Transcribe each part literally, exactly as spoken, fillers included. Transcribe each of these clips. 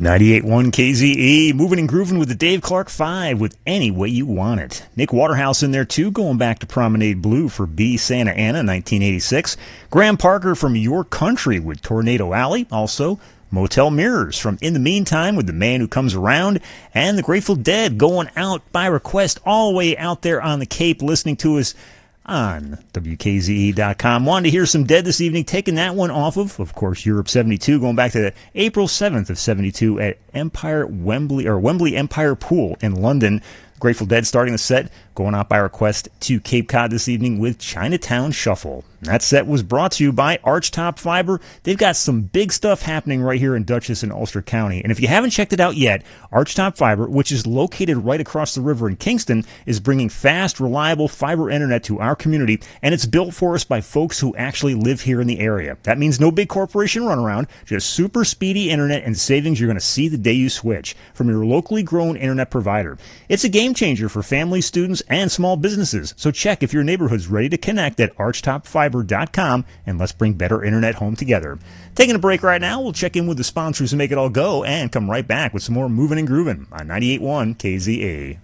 ninety-eight point one K Z E, moving and grooving with the Dave Clark five with Any Way You Want It. Nick Waterhouse in there too, going back to Promenade Blue for B. Santa Ana, nineteen eighty-six. Graham Parker from Your Country with Tornado Alley. Also, Motel Mirrors from In the Meantime with The Man Who Comes Around. And the Grateful Dead going out by request all the way out there on the Cape, listening to us on W K Z E dot com. Wanted to hear some Dead this evening, taking that one off of, of course, Europe seventy-two, going back to April seventh of seventy-two at Empire Wembley, or Wembley Empire Pool in London. Grateful Dead starting the set, going out by request to Cape Cod this evening with Chinatown Shuffle. That set was brought to you by Archtop Fiber. They've got some big stuff happening right here in Dutchess and Ulster County. And if you haven't checked it out yet, Archtop Fiber, which is located right across the river in Kingston, is bringing fast, reliable fiber internet to our community, and it's built for us by folks who actually live here in the area. That means no big corporation runaround, just super speedy internet and savings you're going to see the day you switch from your locally grown internet provider. It's a game changer for families, students, and small businesses. So check if your neighborhood's ready to connect at archtop fiber dot com, and let's bring better internet home together. Taking a break right now, we'll check in with the sponsors who make it all go and come right back with some more moving and grooving on ninety-eight point one K Z A.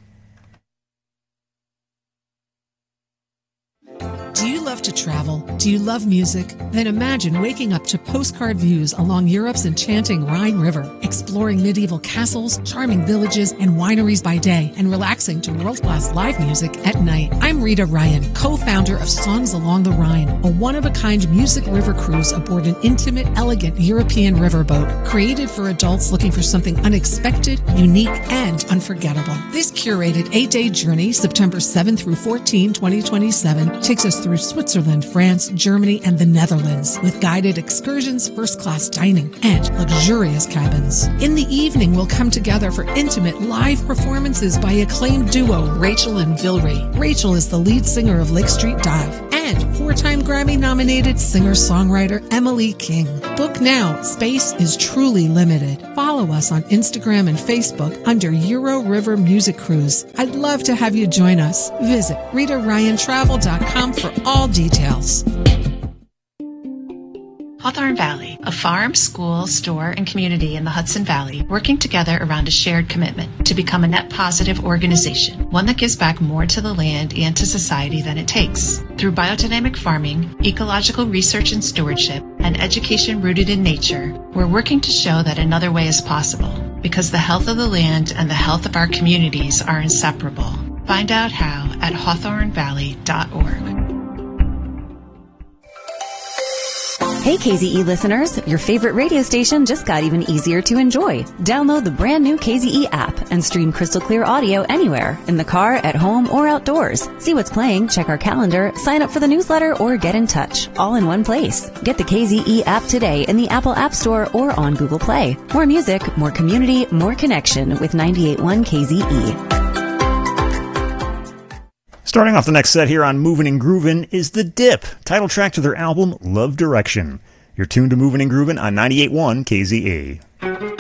Do you love to travel? Do you love music? Then imagine waking up to postcard views along Europe's enchanting Rhine River, exploring medieval castles, charming villages, and wineries by day, and relaxing to world-class live music at night. I'm Rita Ryan, co-founder of Songs Along the Rhine, a one-of-a-kind music river cruise aboard an intimate, elegant European riverboat, created for adults looking for something unexpected, unique, and unforgettable. This curated eight-day journey, September seventh through fourteenth, twenty twenty-seven, takes us through Switzerland, France, Germany, and the Netherlands, with guided excursions, first-class dining, and luxurious cabins. In the evening, we'll come together for intimate live performances by acclaimed duo Rachel and Vilry. Rachel is the lead singer of Lake Street Dive, and four-time Grammy-nominated singer-songwriter Emily King. Book now. Space is truly limited. Follow us on Instagram and Facebook under Euro River Music Cruise. I'd love to have you join us. Visit rita ryan travel dot com for all details. Hawthorne Valley, a farm, school, store, and community in the Hudson Valley working together around a shared commitment to become a net positive organization, one that gives back more to the land and to society than it takes. Through biodynamic farming, ecological research and stewardship, and education rooted in nature, we're working to show that another way is possible, because the health of the land and the health of our communities are inseparable. Find out how at hawthorne valley dot org. Hey K Z E listeners, your favorite radio station just got even easier to enjoy. Download the brand new K Z E app and stream crystal clear audio anywhere, in the car, at home, or outdoors. See what's playing, check our calendar, sign up for the newsletter, or get in touch, all in one place. Get the K Z E app today in the Apple App Store or on Google Play. More music, more community, more connection with ninety-eight point one K Z E. Starting off the next set here on Movin' and Groovin' is The Dip, title track to their album Love Direction. You're tuned to Movin' and Groovin' on ninety-eight point one K Z A.